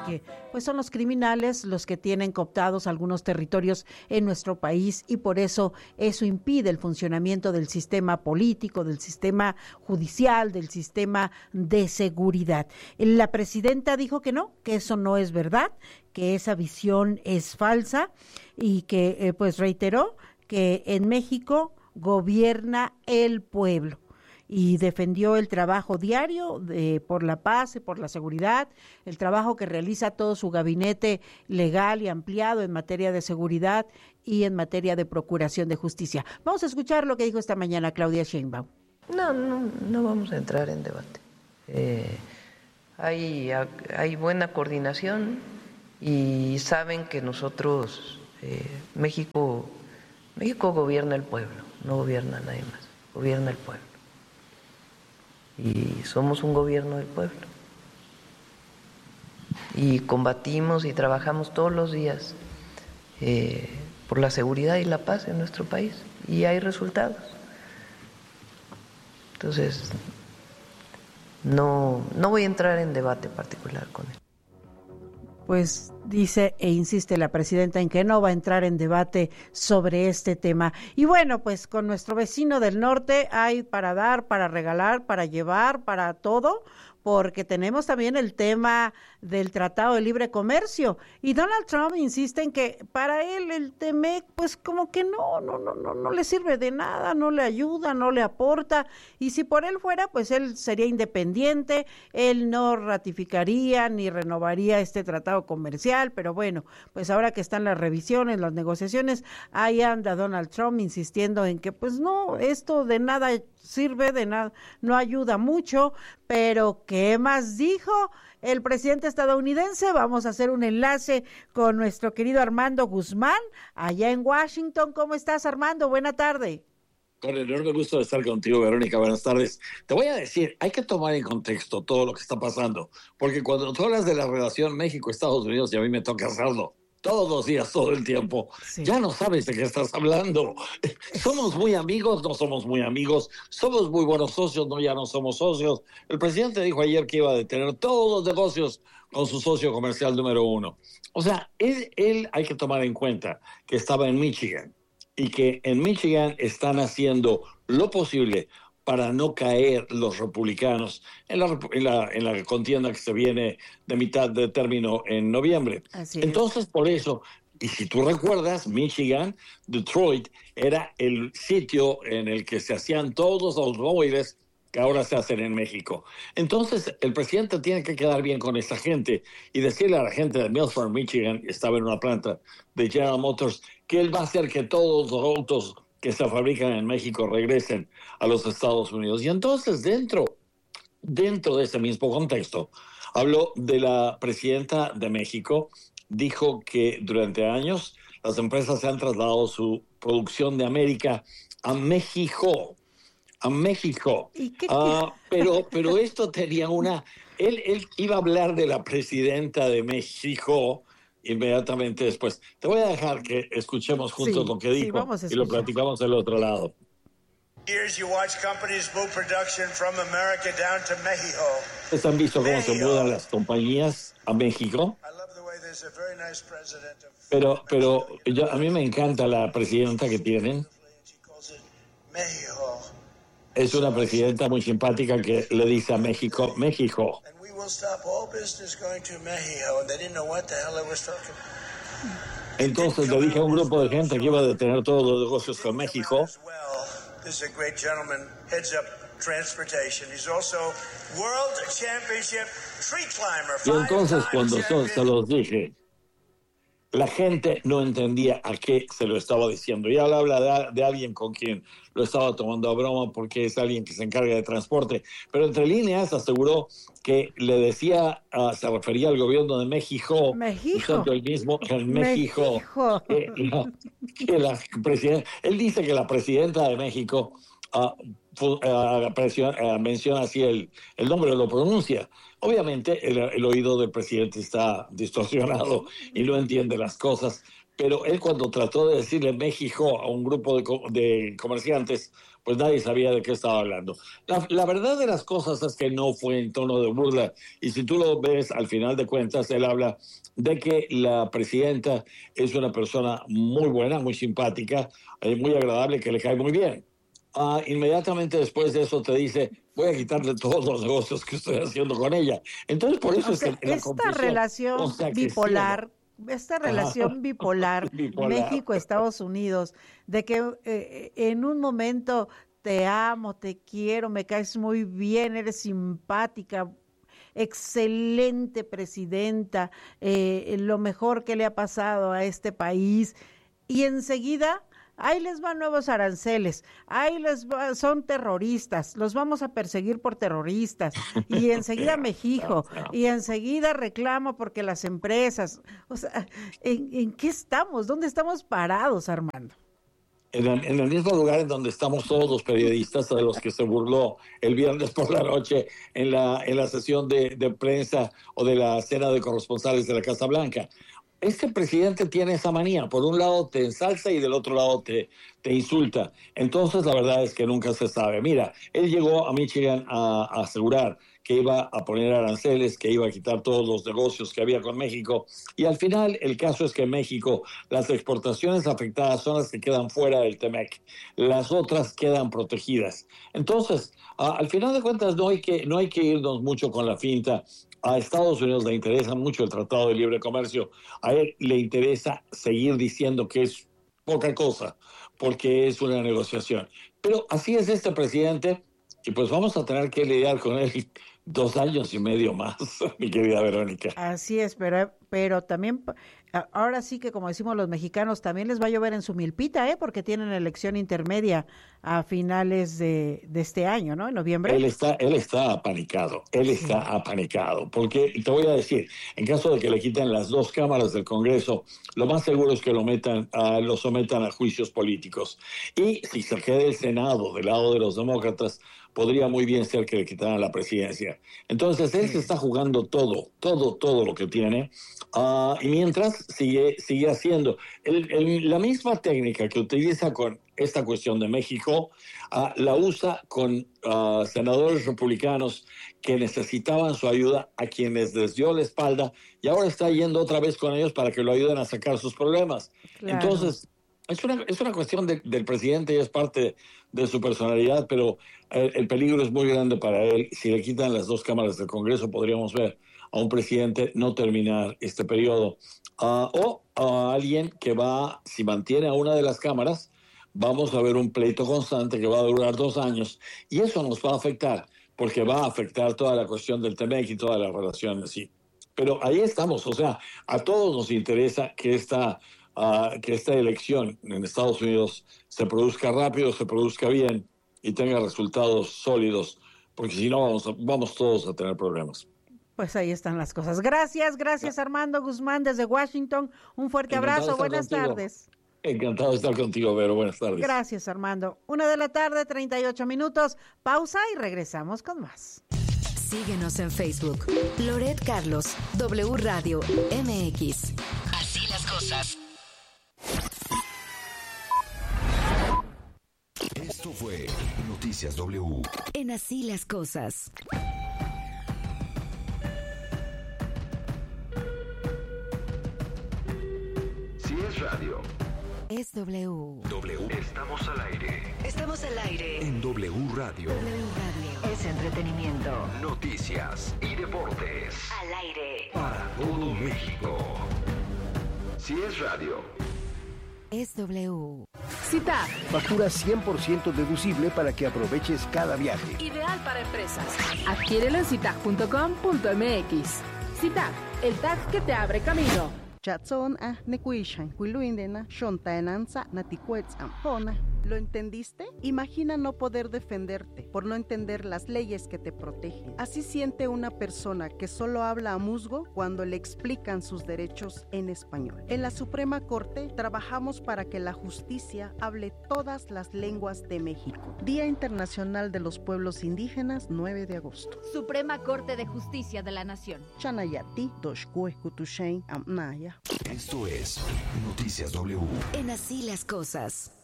porque pues son los criminales los que tienen cooptados algunos territorios en nuestro país y por eso impide el funcionamiento del sistema político, del sistema judicial, del sistema de seguridad. La presidenta dijo que no, que eso no es verdad, que esa visión es falsa y que pues reiteró que en México gobierna el pueblo y defendió el trabajo diario por la paz y por la seguridad, el trabajo que realiza todo su gabinete legal y ampliado en materia de seguridad y en materia de procuración de justicia. Vamos a escuchar lo que dijo esta mañana Claudia Sheinbaum. No vamos a entrar en debate. Hay buena coordinación y saben que nosotros, México gobierna el pueblo, no gobierna nadie más, gobierna el pueblo. Y somos un gobierno del pueblo. Y combatimos y trabajamos todos los días por la seguridad y la paz en nuestro país. Y hay resultados. Entonces, no voy a entrar en debate particular con él. Pues dice e insiste la presidenta en que no va a entrar en debate sobre este tema. Y bueno, pues con nuestro vecino del norte hay para dar, para regalar, para llevar, para todo, porque tenemos también el tema del Tratado de Libre Comercio. Y Donald Trump insiste en que para él el TEMEC, pues como que no le sirve de nada, no le ayuda, no le aporta. Y si por él fuera, pues él sería independiente, él no ratificaría ni renovaría este tratado comercial. Pero bueno, pues ahora que están las revisiones, las negociaciones, ahí anda Donald Trump insistiendo en que pues no, esto de nada sirve, de nada, no ayuda mucho. Pero ¿qué más dijo el presidente estadounidense? Vamos a hacer un enlace con nuestro querido Armando Guzmán, allá en Washington. ¿Cómo estás, Armando? Buena tarde. Con el enorme gusto de estar contigo, Verónica. Buenas tardes. Te voy a decir, hay que tomar en contexto todo lo que está pasando, porque cuando tú hablas de la relación México-Estados Unidos, y a mí me toca hacerlo todos los días, todo el tiempo, sí, ya no sabes de qué estás hablando. ¿Somos muy amigos? No somos muy amigos. ¿Somos muy buenos socios? No, ya no somos socios. El presidente dijo ayer que iba a detener todos los negocios con su socio comercial número uno. O sea, él hay que tomar en cuenta que estaba en Michigan y que en Michigan están haciendo lo posible para no caer los republicanos en la contienda que se viene de mitad de término en noviembre. Entonces, por eso, y si tú recuerdas, Michigan, Detroit, era el sitio en el que se hacían todos los automóviles que ahora se hacen en México. Entonces, el presidente tiene que quedar bien con esa gente y decirle a la gente de Milford, Michigan, estaba en una planta de General Motors, que él va a hacer que todos los autos que se fabrican en México regresen a los Estados Unidos. Y entonces, dentro de ese mismo contexto, habló de la presidenta de México, dijo que durante años las empresas se han trasladado su producción de América a México. Pero esto tenía él iba a hablar de la presidenta de México inmediatamente después. Te voy a dejar que escuchemos juntos lo que dijo y lo platicamos del otro lado. ¿Ustedes han visto cómo se mudan las compañías a México? Pero a mí me encanta la presidenta que tienen. Es una presidenta muy simpática que le dice a México, México. Entonces le dije a un grupo de gente que iba a detener todos los negocios con México. Y entonces cuando se los dije, la gente no entendía a qué se lo estaba diciendo. Y él habla de alguien con quien lo estaba tomando a broma porque es alguien que se encarga de transporte. Pero entre líneas aseguró que le decía, se refería al gobierno de México. Usando el mismo en México. Que la presidenta, él dice que la presidenta de México menciona así el nombre, lo pronuncia. Obviamente el oído del presidente está distorsionado y no entiende las cosas, pero él cuando trató de decirle México a un grupo de comerciantes, pues nadie sabía de qué estaba hablando. La verdad de las cosas es que no fue en tono de burla, y si tú lo ves, al final de cuentas, él habla de que la presidenta es una persona muy buena, muy simpática, muy agradable, que le cae muy bien. Inmediatamente después de eso te dice, voy a quitarle todos los negocios que estoy haciendo con ella. Entonces, por eso esta relación bipolar, bipolar, México-Estados Unidos, de que en un momento te amo, te quiero, me caes muy bien, eres simpática, excelente presidenta, lo mejor que le ha pasado a este país, y enseguida ahí les van nuevos aranceles, son terroristas, los vamos a perseguir por terroristas, y enseguida México, y enseguida reclamo porque las empresas, o sea, ¿en qué estamos? ¿Dónde estamos parados, Armando? En el mismo lugar en donde estamos todos los periodistas de los que se burló el viernes por la noche en la sesión de prensa o de la cena de corresponsales de la Casa Blanca. Este presidente tiene esa manía. Por un lado te ensalza y del otro lado te insulta. Entonces la verdad es que nunca se sabe. Mira, él llegó a Michigan a asegurar que iba a poner aranceles, que iba a quitar todos los negocios que había con México. Y al final el caso es que en México las exportaciones afectadas son las que quedan fuera del TEMEC. Las otras quedan protegidas. Entonces, al final de cuentas no hay que irnos mucho con la finta. A Estados Unidos le interesa mucho el Tratado de Libre Comercio. A él le interesa seguir diciendo que es poca cosa, porque es una negociación. Pero así es este presidente, y pues vamos a tener que lidiar con él 2 años y medio más, mi querida Verónica. Así es, pero también, ahora sí que como decimos los mexicanos, también les va a llover en su milpita, porque tienen elección intermedia a finales de este año, ¿no? En noviembre. Él está apanicado, está apanicado, porque te voy a decir, en caso de que le quiten las 2 cámaras del Congreso, lo más seguro es que lo sometan a juicios políticos. Y si se queda el Senado del lado de los demócratas, podría muy bien ser que le quitaran la presidencia. Entonces, él se está jugando todo lo que tiene, y mientras sigue haciendo la misma técnica que utiliza con esta cuestión de México, la usa con senadores republicanos que necesitaban su ayuda, a quienes les dio la espalda, y ahora está yendo otra vez con ellos para que lo ayuden a sacar sus problemas. Claro. Entonces, es una cuestión del presidente y es parte de su personalidad, pero el peligro es muy grande para él. Si le quitan las 2 cámaras del Congreso, podríamos ver a un presidente no terminar este periodo, o a alguien que si mantiene a una de las cámaras, vamos a ver un pleito constante que va a durar 2 años, y eso nos va a afectar, porque va a afectar toda la cuestión del TEMEC y todas las relaciones, sí. Pero ahí estamos, o sea, a todos nos interesa que esta elección en Estados Unidos se produzca rápido, se produzca bien y tenga resultados sólidos, porque si no vamos todos a tener problemas. Pues ahí están las cosas. Gracias Armando Guzmán desde Washington. Un fuerte abrazo, buenas tardes. Encantado de estar contigo, Vero, buenas tardes. Gracias, Armando. 1:38 p.m, pausa y regresamos con más. Síguenos en Facebook, Loret Carlos, W Radio MX. Así las cosas. Esto fue Noticias W. En Así las cosas. Si es radio, es W. W. Estamos al aire. Estamos al aire. En W Radio. W Radio. Es entretenimiento. Noticias y deportes. Al aire. Para todo México. Si es radio, es W. CITAC. Factura 100% deducible para que aproveches cada viaje. Ideal para empresas. Adquiérelo en citac.com.mx. CITAC, el tag que te abre camino. Chatson nekuishan, kuiluindena, shontaenanza, naticuetz ampona. ¿Lo entendiste? Imagina no poder defenderte por no entender las leyes que te protegen. Así siente una persona que solo habla a musgo cuando le explican sus derechos en español. En la Suprema Corte trabajamos para que la justicia hable todas las lenguas de México. Día Internacional de los Pueblos Indígenas, 9 de agosto. Suprema Corte de Justicia de la Nación. Chanayati, Doshkue, Kutushain, Amnaya. Esto es Noticias W. En Así las Cosas.